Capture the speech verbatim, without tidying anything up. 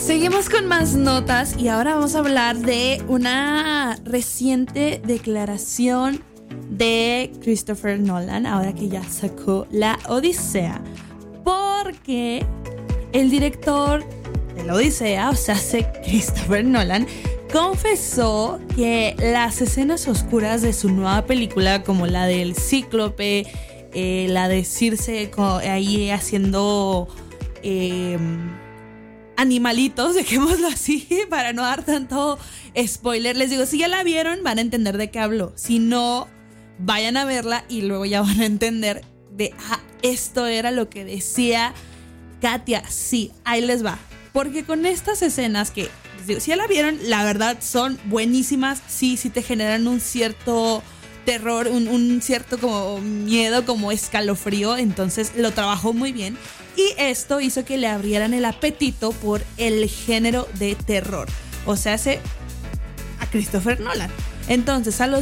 Seguimos con más notas y ahora vamos a hablar de una reciente declaración de Christopher Nolan, ahora que ya sacó La Odisea, porque el director de La Odisea, o sea, Christopher Nolan, confesó que las escenas oscuras de su nueva película, como la del Cíclope, eh, la de Circe ahí haciendo eh, animalitos, dejémoslo así, para no dar tanto spoiler. Les digo, si ya la vieron, van a entender de qué hablo. Si no, vayan a verla y luego ya van a entender de, ah, esto era lo que decía Katia. Sí, ahí les va. Porque con estas escenas que, les digo, si ya la vieron, la verdad son buenísimas. Sí, sí te generan un cierto terror, un, un cierto como miedo, como escalofrío. Entonces lo trabajó muy bien. Y esto hizo que le abrieran el apetito por el género de terror. O sea, hace a Christopher Nolan. Entonces, a los